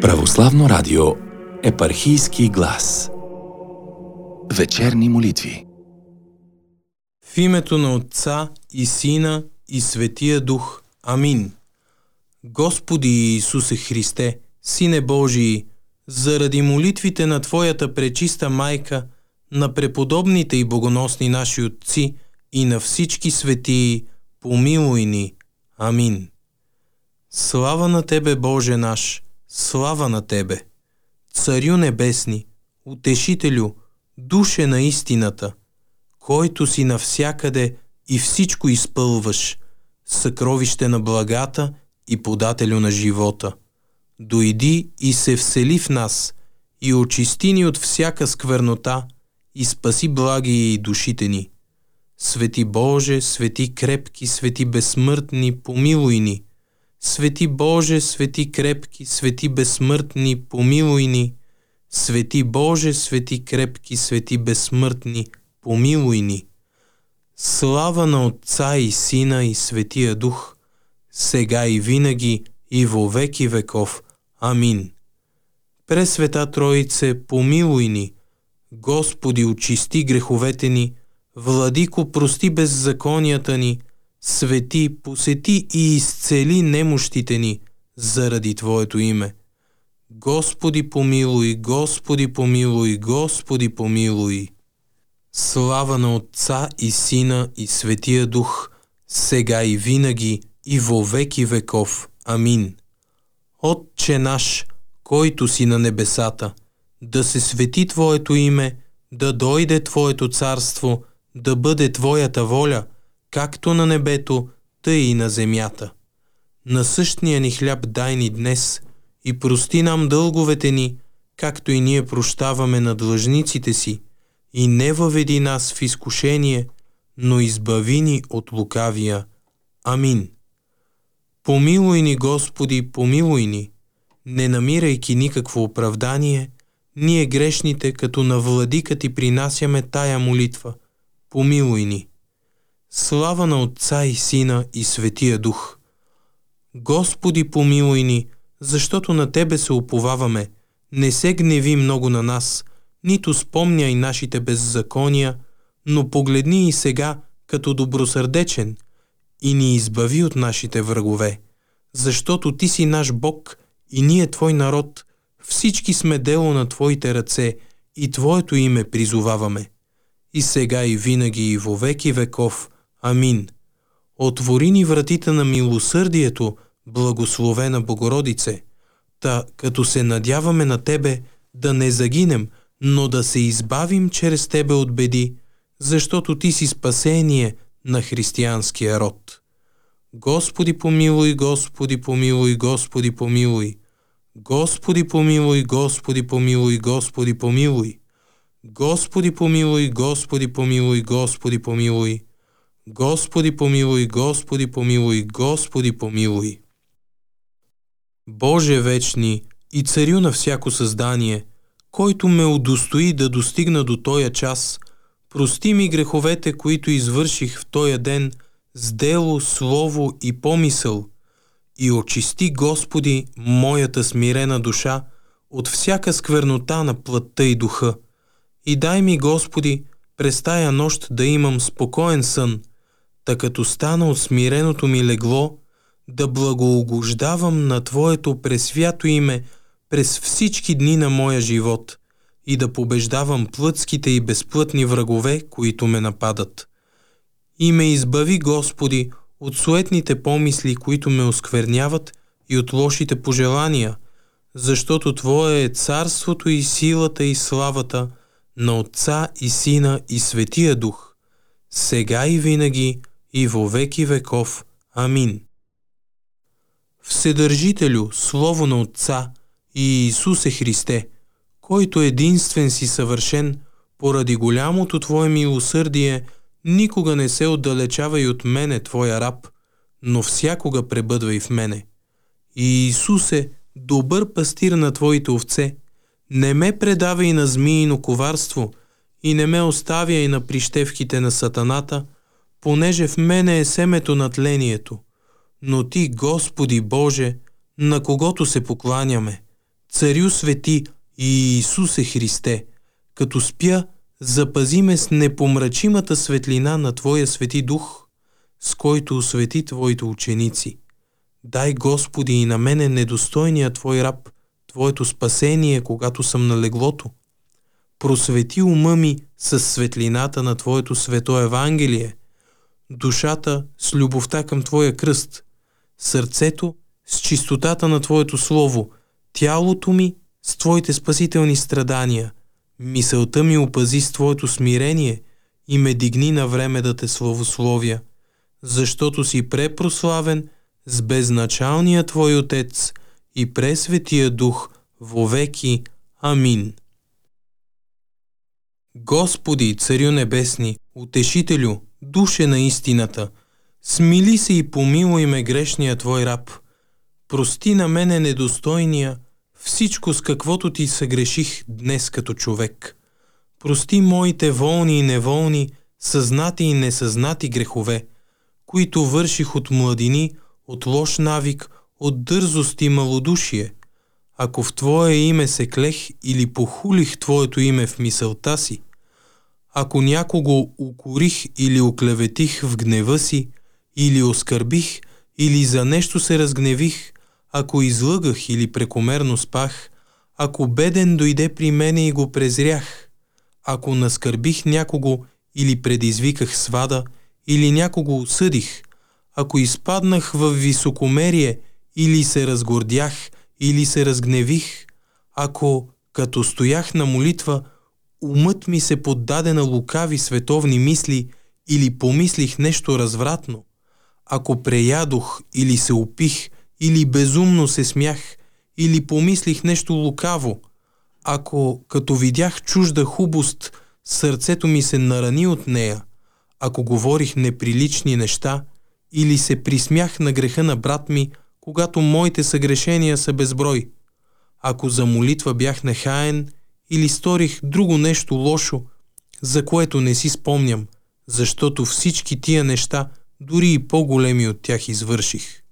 Православно радио Епархийски глас. Вечерни молитви. В името на Отца и Сина и Светия Дух. Амин. Господи Иисусе Христе, Сине Божий, заради молитвите на Твоята пречиста майка, на преподобните и богоносни наши отци и на всички светии, помилуй ни. Амин. Слава на Тебе, Боже наш, слава на Тебе, Царю небесни, Утешителю, Душе на истината, който си навсякъде и всичко изпълваш, съкровище на благата и подателю на живота. Дойди и се всели в нас, и очисти ни от всяка сквернота, и спаси благи и душите ни. Свети Боже, свети крепки, свети безсмъртни, помилуй ни. Свети Боже, свети крепки, свети безсмъртни, помилуй ни. Свети Боже, свети крепки, свети безсмъртни, помилуй ни. Слава на Отца и Сина и Светия Дух, сега и винаги и во веки веков. Амин. Пресвета Троице, помилуй ни. Господи, очисти греховете ни. Владико, прости беззаконията ни. Свети, посети и изцели немощите ни заради Твоето име. Господи помилуй, Господи помилуй, Господи помилуй. Слава на Отца и Сина и Светия Дух, сега и винаги и во веки веков. Амин. Отче наш, който си на небесата, да се свети Твоето име, да дойде Твоето царство, да бъде Твоята воля, както на небето, тъй и на земята. Насъщния ни хляб дай ни днес и прости нам дълговете ни, както и ние прощаваме на длъжниците си, и не въведи нас в изкушение, но избави ни от лукавия. Амин. Помилуй ни, Господи, помилуй ни. Не намирайки никакво оправдание, ние грешните, като на владика Ти принасяме тая молитва. Помилуй ни. Слава на Отца и Сина и Светия Дух. Господи, помилуй ни, защото на Тебе се уповаваме. Не се гневи много на нас, нито спомняй нашите беззакония, но погледни и сега като добросърдечен и ни избави от нашите врагове. Защото Ти си наш Бог и ние Твой народ, всички сме дело на Твоите ръце и Твоето име призоваваме. И сега и винаги и во веки веков. Амин. Отвори ни вратите на милосърдието, благословена Богородице, та като се надяваме на Тебе, да не загинем, но да се избавим чрез Тебе от беди, защото Ти си спасение на християнския род. Господи помилуй, Господи помилуй, Господи помилуй. Господи помилуй, Господи помилуй, Господи помилуй. Господи помилуй, Господи помилуй, Господи помилуй. Господи помилуй, Господи помилуй, Господи помилуй. Боже вечни и Царю на всяко създание, който ме удостои да достигна до тоя час, прости ми греховете, които извърших в тоя ден с дело, слово и помисъл, и очисти, Господи, моята смирена душа от всяка сквернота на плътта и духа. И дай ми, Господи, през тая нощ да имам спокоен сън, та като стана от смиреното ми легло, да благоугождавам на Твоето пресвято име през всички дни на моя живот и да побеждавам плътските и безплътни врагове, които ме нападат. И ме избави, Господи, от суетните помисли, които ме оскверняват, и от лошите пожелания, защото Твое е царството и силата и славата на Отца и Сина и Светия Дух, сега и винаги и во веки веков. Амин. Вседържителю, Слово на Отца и Иисусе Христе, който единствен си съвършен, поради голямото Твое милосърдие, никога не се отдалечавай от мене, Твоя раб, но всякога пребъдвай в мене. И Иисусе, добър пастир на Твоите овце, не ме предавай на змиино коварство и не ме оставяй на прищевките на сатаната, понеже в мене е семето на тлението. Но Ти, Господи Боже, на когото се покланяме, Царю свети Иисусе Христе, като спя, запази ме с непомрачимата светлина на Твоя Свети Дух, с който освети Твоите ученици. Дай, Господи, и на мене недостойния Твой раб, Твоето спасение, когато съм на леглото. Просвети ума ми със светлината на Твоето свето Евангелие, душата с любовта към Твоя кръст, сърцето с чистотата на Твоето Слово, тялото ми с Твоите спасителни страдания, мисълта ми опази с Твоето смирение и ме дигни на време да Те славословя, защото си препрославен с безначалния Твой Отец и пресветия Дух вовеки. Амин. Господи, Царю Небесни, Утешителю, Душе на истината, смили се и помилуй ме грешния Твой раб. Прости на мене недостойния всичко, с каквото Ти съгреших днес като човек. Прости моите волни и неволни, съзнати и несъзнати грехове, които върших от младини, от лош навик, от дързост и малодушие. Ако в Твое име се клех или похулих Твоето име в мисълта си, ако някого укорих или оклеветих в гнева си, или оскърбих, или за нещо се разгневих, ако излъгах или прекомерно спах, ако беден дойде при мене и го презрях, ако наскърбих някого или предизвиках свада, или някого осъдих, ако изпаднах в високомерие, или се разгордях, или се разгневих, ако, като стоях на молитва, умът ми се поддаде на лукави световни мисли или помислих нещо развратно, ако преядох или се опих, или безумно се смях, или помислих нещо лукаво, ако, като видях чужда хубост, сърцето ми се нарани от нея, ако говорих неприлични неща, или се присмях на греха на брат ми, когато моите съгрешения са безброй, ако за молитва бях нехаен или сторих друго нещо лошо, за което не си спомням, защото всички тия неща, дори и по-големи от тях, извърших.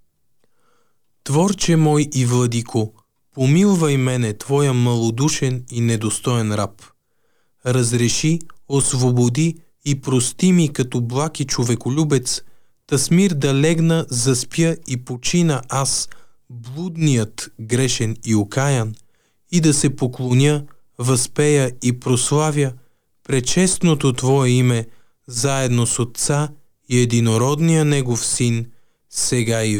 Творче мой и владико, помилвай мене, Твоя малодушен и недостоен раб. Разреши, освободи и прости ми като благ и човеколюбец, та с мир да легна, заспя и почина аз, блудният, грешен и окаян, и да се поклоня, възпея и прославя пречестното Твое име, заедно с Отца и единородния Негов Син, сега и